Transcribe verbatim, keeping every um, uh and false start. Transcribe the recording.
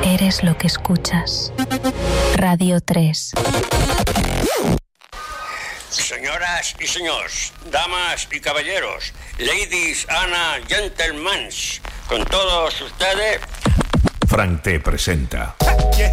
Eres lo que escuchas. Radio tres. Señoras y señores, damas y caballeros, ladies and gentlemen, con todos ustedes... Frank T presenta...